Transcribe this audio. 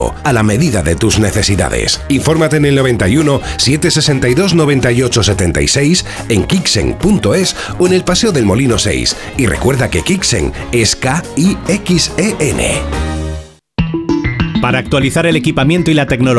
a la medida de tus necesidades. Infórmate en el 91 762 98 76, en kixen.es o en el Paseo del Molino 6. Y recuerda que Kixen es KIXEN. Para actualizar el equipamiento y la tecnología